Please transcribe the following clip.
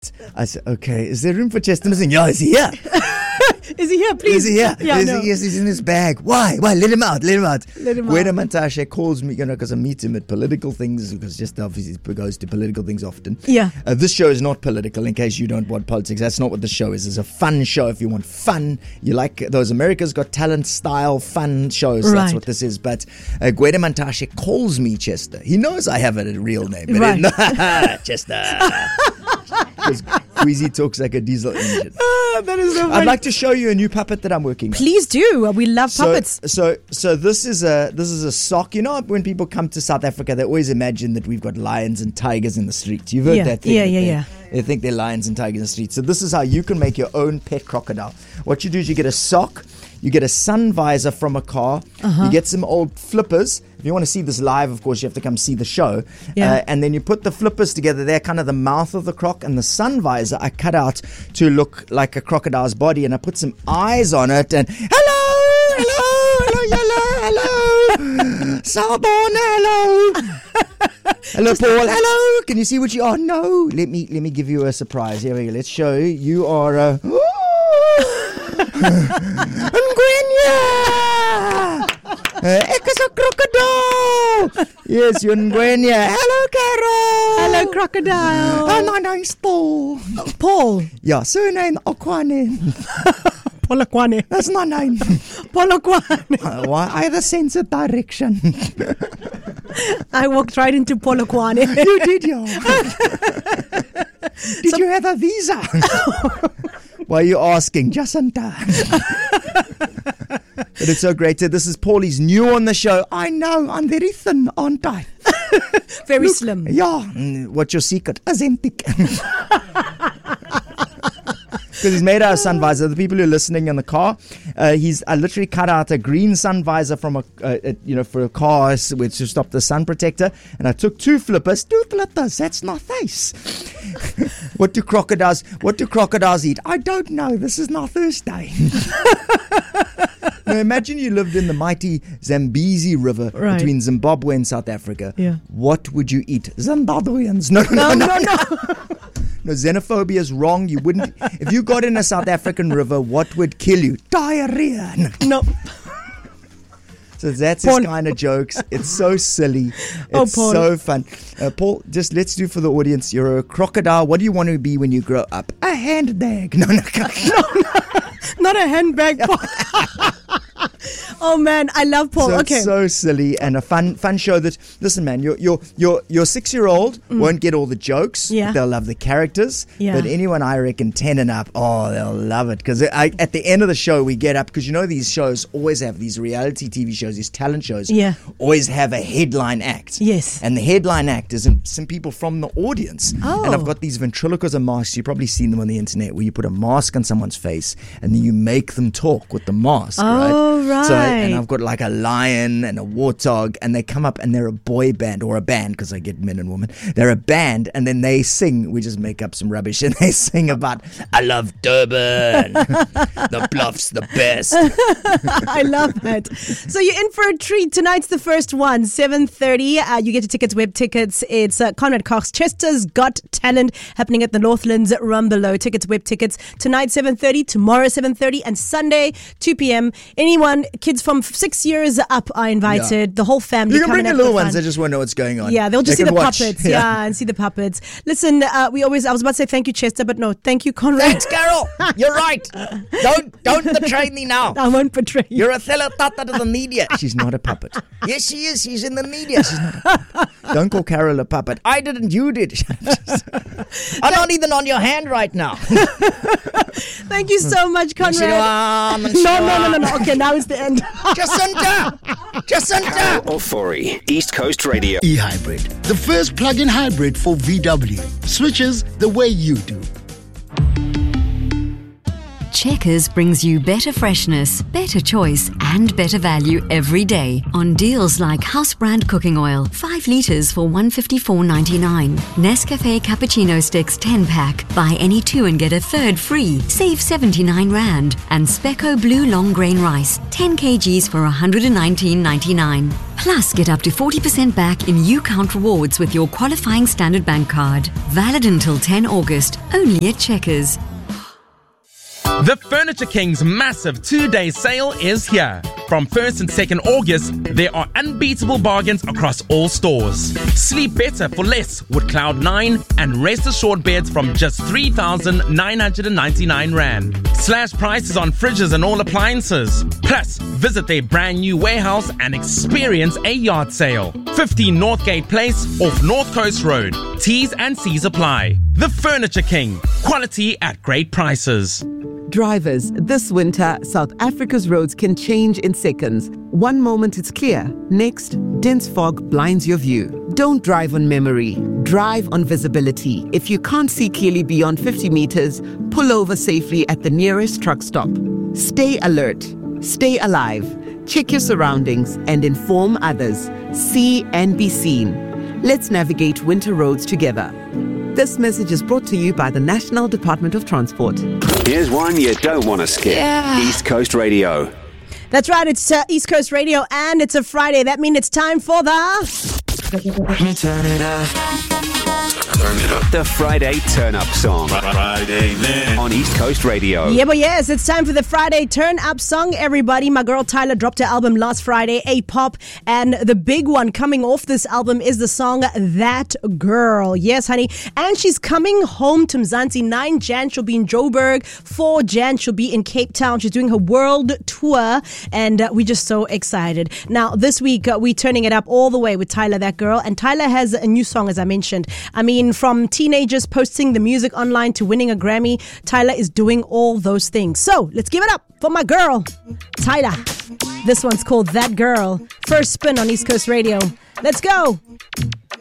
I said, okay, is there room for Chester missing? Yeah, is he here? Is he here, please? Is he here? Yeah, no. Yes, he's in his bag. Why? Let him out. Let him out. Gwede Mantashe calls me, because I meet him at political things, because just obviously he goes to political things often. Yeah. This show is not political, in case you don't want politics. That's not what the show is. It's a fun show. If you want fun, you like those America's Got Talent style fun shows. Right. That's what this is. But Gwede Mantashe calls me Chester. He knows I have a real name. But Right. Chester. Because Queasy talks like a diesel engine. That is so funny. I'd like to show you a new puppet that I'm working on. Please do. We love puppets. So this is a sock. You know, when people come to South Africa, they always imagine that we've got lions and tigers in the streets. You've heard that thing. Yeah. They think they're lions and tigers in the streets. So this is how you can make your own pet crocodile. What you do is you get a sock, you get a sun visor from a car, you get some old flippers. If you want to see this live, of course, you have to come see the show. Yeah. And then you put the flippers together. They're kind of the mouth of the croc, and the sun visor I cut out to look like a crocodile's body, and I put some eyes on it, and hello, Sawubona, hello. Hello, Paul. Hello. Can you see what you are? No. Let me give you a surprise. Here we go. Let's show you. You are Ngwenya. Ek is a crocodile. Yes, you're Ngwenya. Hello, Carol. Hello, crocodile. My name's Paul. Paul. Yeah, surname Okwane. Polokwane. That's my name. Polokwane. Why? I have a sense of direction. I walked right into Polokwane. You did, yeah. Did you have a visa? Why are you asking? Jacinta. But it's so great. This is Paul. He's new on the show. I know. I'm very thin, aren't I? Very slim. Yeah. What's your secret? Ozempic. Because he's made out of sun visor. The people who are listening in the car, I literally cut out a green sun visor from for a car to stop the sun protector, and I took two flippers. That's my face. What do crocodiles eat? I don't know. This is not Thursday. Now imagine you lived in the mighty Zambezi River between Zimbabwe and South Africa. Yeah. What would you eat? Zimbabweans. No. No, xenophobia is wrong. You wouldn't. If you got in a South African river, what would kill you? Diarrhea. No. So that's his kind of jokes. It's so silly. It's so fun. Paul, just let's do for the audience. You're a crocodile. What do you want to be when you grow up? A handbag. No. Not a handbag, Paul. Oh man, I love Paul. So okay, it's so silly and a fun show. That listen, man, your 6-year-old won't get all the jokes. Yeah. But they'll love the characters. Yeah. But anyone, I reckon, 10 and up, they'll love it. Because at the end of the show, we get up, because these shows always have, these reality TV shows, these talent shows, always have a headline act. Yes. And the headline act is some people from the audience. Oh. And I've got these ventriloquism masks. You've probably seen them on the internet, where you put a mask on someone's face and then you make them talk with the mask. Oh, right. So, and I've got like a lion and a warthog, and they come up and they're a boy band, or a band, because I get men and women. They're a band, and then they sing. We just make up some rubbish, and they sing about, I love Durban. The bluff's the best. I love that. So you're in for a treat. Tonight's the first one, 7:30. You get your tickets, web tickets. It's Conrad Cox, Chester's Got Talent, happening at the Northlands Rumbelow. Tickets, web tickets. Tonight, 7:30. Tomorrow, 7:30. And Sunday, 2 p.m. Anyone, kids from 6 years up are invited. Yeah. The whole family. You can bring the little ones. They just want to know what's going on. Yeah, they'll just see the watch. puppets. Yeah, and see the puppets. Listen, I was about to say thank you, Chester, but no, thank you, Conrad. Thanks, Carol. You're right. Don't betray me now. I won't betray you. You're a teletata to the media. She's not a puppet. Yes, she is. She's in the media. She's not a puppet. Don't call Carol a puppet. I didn't. You did. I'm not even on your hand right now. Thank you so much, Conrad. No. Okay, now it's the end. Jacinta! Carol Ofori, East Coast Radio. eHybrid, the first plug-in hybrid for VW. Switches the way you do. Checkers brings you better freshness, better choice, and better value every day on deals like house brand cooking oil, 5 litres for $154.99. Nescafe cappuccino sticks 10-pack. Buy any 2 and get a third free. Save 79 Rand. And Speco Blue Long Grain Rice, 10 kgs for $119.99. Plus, get up to 40% back in UCount rewards with your qualifying Standard Bank card. Valid until 10 August, only at Checkers. The Furniture King's massive 2-day sale is here. From 1st and 2nd August, there are unbeatable bargains across all stores. Sleep better for less with Cloud9 and Rest Assured beds from just 3,999 Rand. Slash prices on fridges and all appliances. Plus, visit their brand new warehouse and experience a yard sale. 15 Northgate Place off North Coast Road. T's and C's apply. The Furniture King. Quality at great prices. Drivers, this winter, South Africa's roads can change in seconds. One moment it's clear, next, dense fog blinds your view. Don't drive on memory, drive on visibility. If you can't see clearly beyond 50 meters, pull over safely at the nearest truck stop. Stay alert, stay alive, check your surroundings and inform others. See and be seen. Let's navigate winter roads together. This message is brought to you by the National Department of Transport. Here's one you don't want to skip. East Coast Radio. That's right, it's East Coast Radio and it's a Friday. That means it's time for the... Turn it up. The Friday Turn-Up Song. Friday then. On East Coast Radio. Yeah, but yes, it's time for the Friday Turn-Up Song, everybody. My girl Tyla dropped her album last Friday, A-Pop, and the big one coming off this album is the song That Girl. Yes, honey. And she's coming home to Mzansi. 9 Jan, she'll be in Joburg. 4 Jan, she'll be in Cape Town. She's doing her world tour, and we're just so excited. Now, this week, we're turning it up all the way with Tyla, That Girl, and Tyla has a new song, as I mentioned. I mean, from teenagers posting the music online to winning a Grammy, Tyla is doing all those things. So let's give it up for my girl, Tyla. This one's called That Girl. First spin on East Coast Radio. Let's go.